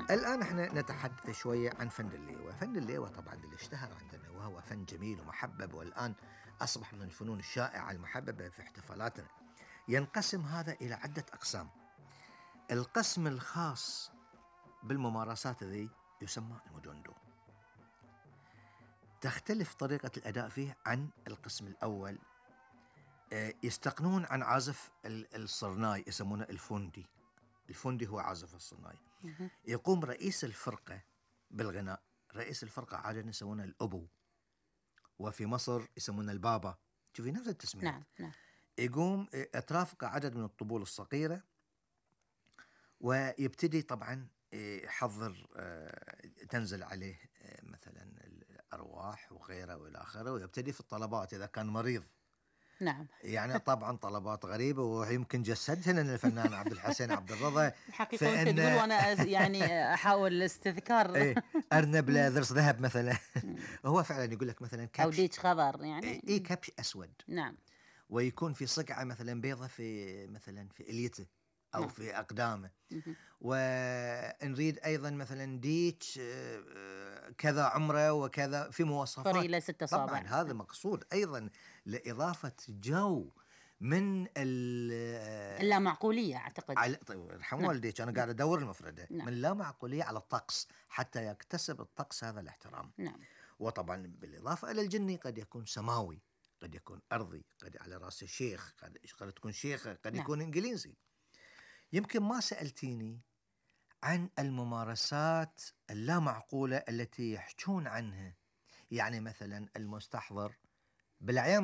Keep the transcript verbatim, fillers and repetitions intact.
الآن احنا نتحدث شوية عن فن الليوة. فن الليوة طبعا اللي اشتهر عندنا وهو فن جميل ومحبب، والآن أصبح من الفنون الشائعة المحببة في احتفالاتنا. ينقسم هذا إلى عدة أقسام. القسم الخاص بالممارسات ذي يسمى المجندو. تختلف طريقة الأداء فيه عن القسم الأول. آه، يستقنون عن عازف ال- الصرناي، يسمونه الفندي. الفندي هو عازف الصرناي. مهم. يقوم رئيس الفرقة بالغناء. رئيس الفرقة عادة يسمونه الأبو، وفي مصر يسمونه البابا. شوفي نفس التسميات. نعم نعم يقوم أترافق عدد من الطبول الصغيرة، ويبتدي طبعا يحضر، آه، تنزل عليه آه، مثلا الأرواح وغيره وإلى آخره، ويبتدي في الطلبات إذا كان مريض. نعم. يعني طبعا طلبات غريبة، ويمكن جسدها لنا الفنان عبد الحسين عبد الرضا. الحقيقة وانت تقول فإن وانا أز- يعني احاول الاستذكار. ايه أرنب لا ضرس ذهب مثلا. مم. هو فعلا يقول لك مثلا او كبش. ديش خضر يعني. ايه مم. كبش أسود، نعم ويكون في صقعة مثلا بيضة في مثلا في إليته أو نعم. في أقدامه. مهم. ونريد أيضا مثلا ديك آه، آه، كذا عمره وكذا في طري مواصفات. الى ست طبعا اصابع. هذا مقصود أيضا لإضافة جو من ال لا معقولية اعتقد. على طيب ارحم نعم والديك، أنا قاعد أدور المفردة نعم من لا معقولية على الطقس حتى يكتسب الطقس هذا الاحترام. نعم وطبعا بالإضافة إلى الجني قد يكون سماوي، قد يكون أرضي، قد على رأس الشيخ، قد, قد تكون شيخة، قد نعم. يكون إنجليزي. يمكن ما سألتيني عن الممارسات اللامعقولة التي يحجون عنها. يعني مثلا المستحضر بالأعيان